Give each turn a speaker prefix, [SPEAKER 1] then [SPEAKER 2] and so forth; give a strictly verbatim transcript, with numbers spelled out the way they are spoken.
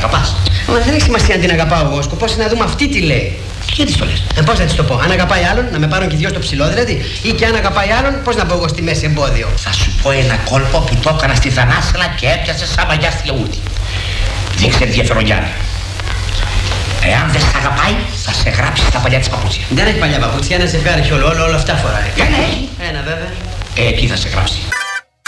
[SPEAKER 1] αγαπάς.
[SPEAKER 2] Μα δεν έχει σημασία αν την αγαπάω εγώ. Ο σκοπός είναι να δούμε αυτή τι λέει.
[SPEAKER 1] Γιατί το λες?
[SPEAKER 2] Ε, πώς να της το πω? Αν αγαπάει άλλον, να με πάρουν και δυο στο ψηλό δηλαδή. Ή και αν αγαπάει άλλον, πώς να μπω εγώ στη μέση εμπόδιο.
[SPEAKER 1] Θα σου πω ένα κόλπο που το έκανα στη Θανάσσελα και έπιασε σαν μαγιά στη Λεούτη. Δείξε ενδιαφέρον Γιάννη. Εάν δεν σ' αγαπάει, θα σε γράψει τα παλιά της παπούτσια.
[SPEAKER 2] Δεν έχει παλιά παπούτσια, ένα ζευγάρι όλο, όλο, όλα αυτά φοράει.
[SPEAKER 1] Ένα έχει.
[SPEAKER 2] Ένα βέβαια.
[SPEAKER 1] Ε, τι θα σε γράψει?